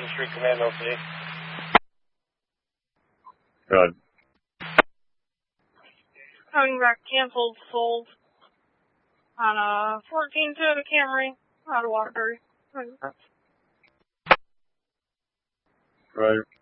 Pleasant Street Command LC. Good. Coming back, canceled, sold. On a 14 Toyota Camry, out of Waterbury. Right.